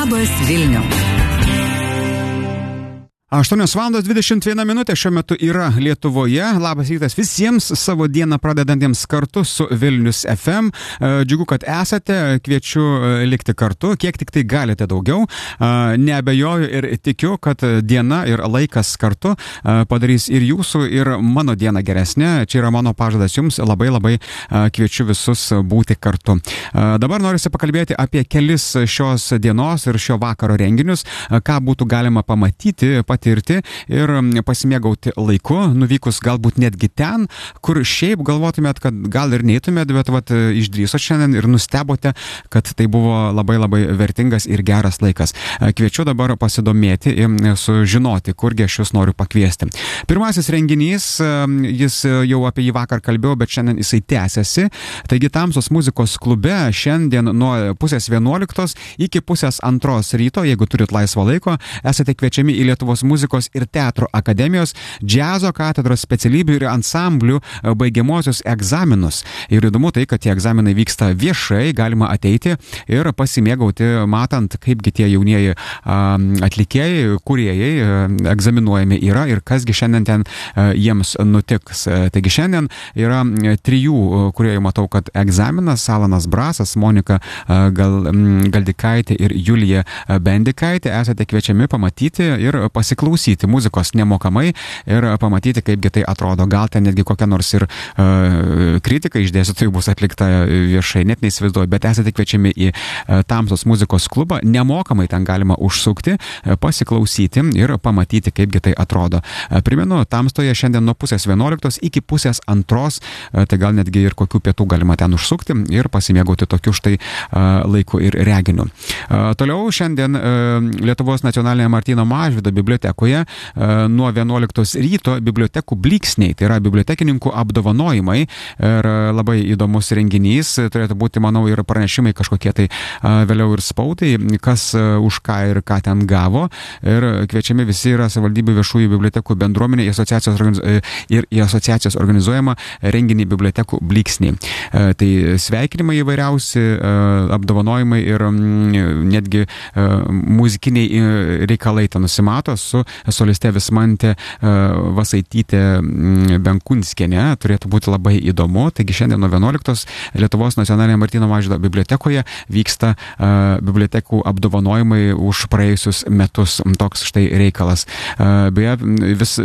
Labas Vilniau. 8:21 šiuo metu yra Lietuvoje. Labas rytas visiems savo dieną pradedantiems kartu su Vilnius FM. Džiugu, kad esate, kviečiu likti kartu, kiek tik tai galite daugiau. Neabejoju ir tikiu, kad diena ir laikas kartu padarys ir jūsų, ir mano dieną geresnė. Čia yra mano pažadas jums, labai kviečiu visus būti kartu. Dabar norisi pakalbėti apie kelis šios dienos ir šio vakaro renginius, ką būtų galima pamatyti, patirti ir pasimėgauti laiku, nuvykus galbūt netgi ten, kur šiaip galvotumėt, kad gal ir neitumėt, bet išdrįsot šiandien ir nustebote, kad tai buvo labai vertingas ir geras laikas. Kviečiu dabar pasidomėti ir sužinoti, kurgi aš jūs noriu pakviesti. Pirmasis renginys, jis jau apie jį vakar kalbėjau, bet šiandien jisai tęsiasi. Taigi Tamsos muzikos klube šiandien nuo 10:30 iki 1:30 ryto, jeigu turit laisvo laiko, esate kviečiami į Lietuvos muzikos ir teatro akademijos džiazo katedros specialybių ir ansamblių baigiamuosius egzaminus. Ir įdomu tai, kad tie egzaminai vyksta viešai, galima ateiti ir pasimėgauti, matant, kaipgi tie jaunieji atlikėjai, kūrėjai egzaminuojami yra ir kasgi šiandien ten jiems nutiks. Taigi šiandien yra 3 kūrėjų, matau, kad egzaminas: Alanas Brasas, Monika Galdikaitė ir Julija Bendikaitė. Esate kviečiami pamatyti ir pasiklausyti muzikos nemokamai ir pamatyti, kaipgi tai atrodo. Gal ten netgi kokia nors ir kritika iš dėstytojų bus atlikta viešai, net neįsivaizduoju, bet esate kviečiami į Tamsos muzikos klubą. Nemokamai ten galima užsukti, pasiklausyti ir pamatyti, kaipgi tai atrodo. Primenu, Tamstoje šiandien nuo 10:30 iki 1:30, tai gal netgi ir kokių pietų galima ten užsukti ir pasimėgauti tokiu štai laiku ir reginiu. Toliau šiandien Lietuvos nacionalinėje Martyno Mažvydo bibliotekoje nuo 11 ryto bibliotekų blyksniai, tai yra bibliotekininkų apdovanojimai, ir labai įdomus renginys, turėtų būti, manau, ir pranešimai kažkokie tai vėliau ir spaudai, kas už ką ir ką ten gavo, ir kviečiami visi yra savivaldybių viešųjų bibliotekų bendruomenė ir į asociacijos organizuojama renginį bibliotekų blyksniai. Tai sveikinimai įvairiausi, apdovanojimai ir netgi muzikiniai reikalai ten nusimato su soliste Vismante Vasaitytė Benkunskienė. Turėtų būti labai įdomu. Taigi šiandien nuo 11 Lietuvos nacionalinėje Martyno Mažvydo bibliotekoje vyksta bibliotekų apdovanojimai už praėjusius metus. Toks štai reikalas. Beje, vis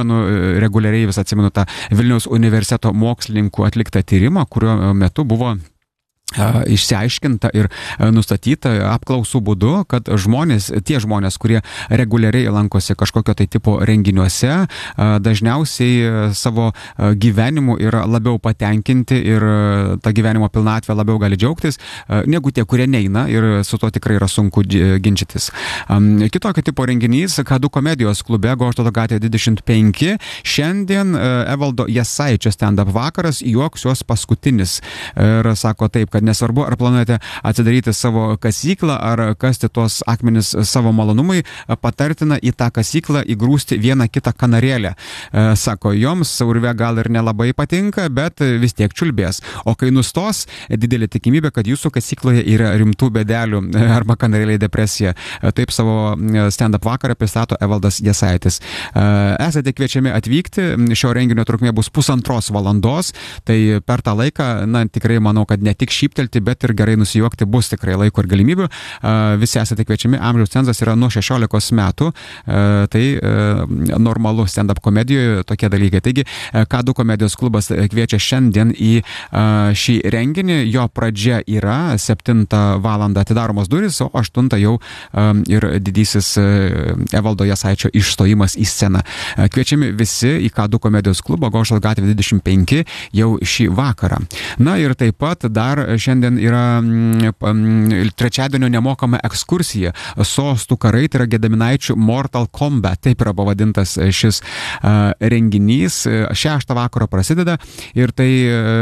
atsimenu tą Vilniaus universiteto mokslininkų atliktą tyrimą, kurio metu buvo išsiaiškinta ir nustatyta apklausų būdu, kad tie žmonės, kurie reguliariai lankosi kažkokio tai tipo renginiuose, dažniausiai savo gyvenimu yra labiau patenkinti ir tą gyvenimo pilnatvę labiau gali džiaugtis, negu tie, kurie neina, ir su to tikrai yra sunku ginčytis. Kitokio tipo renginys K2 komedijos klube Goštauto gatvė 25. Šiandien Evaldo Jasaičio stand-up vakaras, juoksiuos paskutinis. Ir sako taip, kad nesvarbu, ar planuojate atsidaryti savo kasyklą, ar kasti tuos akmenis savo malonumui, patartina į tą kasyklą įgrūsti vieną kitą kanarėlę. Sako, joms urve gal ir nelabai patinka, bet vis tiek čiulbės. O kai nustos, didelė tikimybė, kad jūsų kasykloje yra rimtų bėdelių arba kanarėliai depresija. Taip savo stand-up vakarą pristato Evaldas Jasaitis. Esate kviečiami atvykti. Šio renginio trukmė bus 1,5 valandos. Tai per tą laiką, tikrai manau, kad ne tik šyptelti, bet ir gerai nusijuokti bus tikrai laiko ir galimybių. Visi esate kviečiami, amžiaus cenzas yra nuo 16 metų. Tai normalu stand-up komedijoje tokie dalykai. Taigi, K2 komedijos klubas kviečia šiandien į šį renginį. Jo pradžia yra 7 valandą atidaromos durys, o 8 jau ir didysis Evaldo Jasaičio išstojimas į sceną. Kviečiami visi į K2 komedijos klubą Goštauto gatvė 25 jau šį vakarą. Na ir taip pat dar šiandien yra trečiadienio nemokama ekskursija Sostų karai, tai yra Gedaminaičių Mortal Kombat, taip yra pavadintas šis renginys. 6 vakaro prasideda ir tai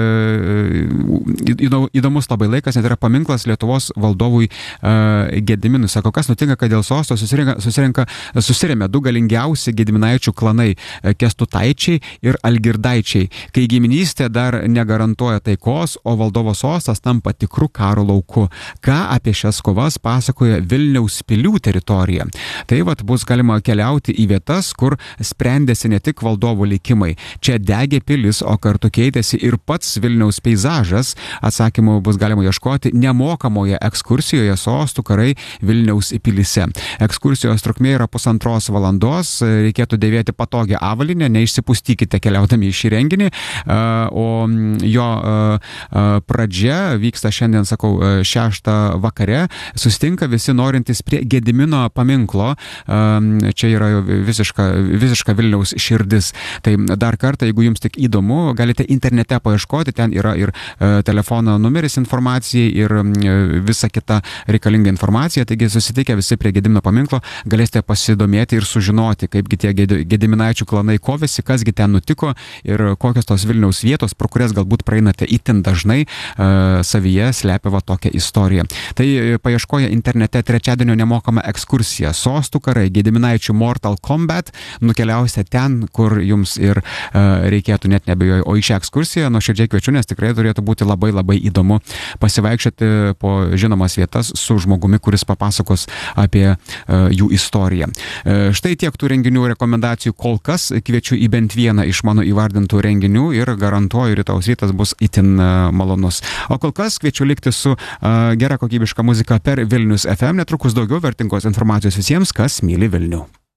įdomus labai laikas, net yra paminklas Lietuvos valdovui Gediminui. Sako, kas nutinka, kad dėl sosto susirėmė 2 galingiausi Gediminaičių klanai - Kęstutaičiai ir Algirdaičiai. Kai giminystė dar negarantuoja taikos, o valdovo sostas tampa tikru karo lauku. Ką apie šias kovas pasakoja Vilniaus pilių teritorija. Tai vat bus galima keliauti į vietas, kur sprendėsi ne tik valdovų likimai. Čia degė pilis, o kartu keitėsi ir pats Vilniaus peizažas. Atsakymų bus galima ieškoti nemokamoje ekskursijoje Sostų karai Vilniaus pilyse. Ekskursijos trukmė yra 1,5 valandos, reikėtų dėvėti patogią avalynę, neišsipustykite keliaudami į šį renginį, o jo pradžia vyksta šiandien, 6 vakare, sustinka visi norintys prie Gedimino paminklo, čia yra visiška Vilniaus širdis. Tai dar kartą, jeigu jums tik įdomu, galite internete paieškoti, ten yra ir telefono numeris informacijai ir visa kita reikalinga informacija, taigi susitikę visi prie Gedimino paminklo galėsite pasidomėti ir sužinoti, kaipgi tie Gediminaičių klanai kovėsi, kasgi ten nutiko ir kokios tos Vilniaus vietos, pro kurias galbūt praeinate itin dažnai, savyje slepia va tokią istoriją. Tai paieškoja internete trečiadienio nemokamą ekskursiją Sostų karai Gediminaičių Mortal Kombat, nukeliausite ten, kur jums ir reikėtų, net nebejoju. O į šią ekskursiją nuoširdžiai kviečiu, nes tikrai turėtų būti labai įdomu pasivaikščioti po žinomas vietas su žmogumi, kuris papasakos apie jų istoriją. Štai tiek tų renginių rekomendacijų kol kas. Kviečiu į bent vieną iš mano įvardintų renginių ir garantuoju, rytaus rytas bus itin malonus. O kol kas kviečiu likti su gera kokybiška muzika per Vilnius FM. Netrukus daugiau vertingos informacijos visiems, kas myli Vilnių.